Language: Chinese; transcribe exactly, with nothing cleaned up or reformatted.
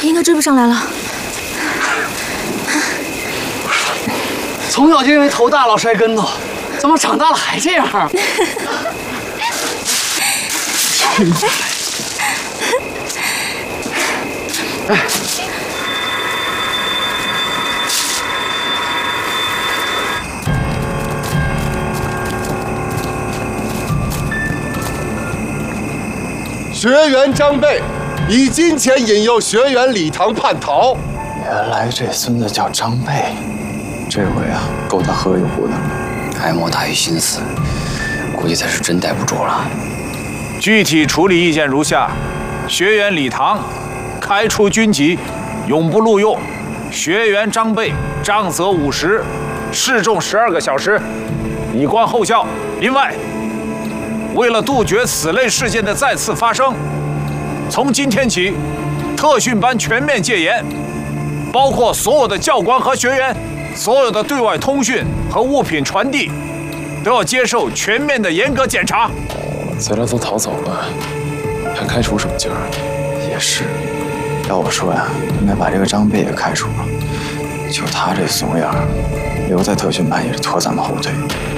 应该追不上来了。 从小就因为头大老摔跟头，怎么长大了还这样？哎。 学员张贝以金钱引诱学员李唐叛逃。 原来这孙子叫张贝，这回啊够他喝一壶的。 爱莫大于心死，估计他是真待不住了。 具体处理意见如下：学员李唐开除军籍，永不录用；学员张贝杖责五十，示众十二个小时，以观后效。另外， 为了杜绝此类事件的再次发生，从今天起，特训班全面戒严，包括所有的教官和学员，所有的对外通讯和物品传递，都要接受全面的严格检查。 贼了都逃走了，还开除什么劲儿？也是，要我说呀，应该把这个张贝也开除了。就他这怂样，留在特训班也是拖咱们后腿。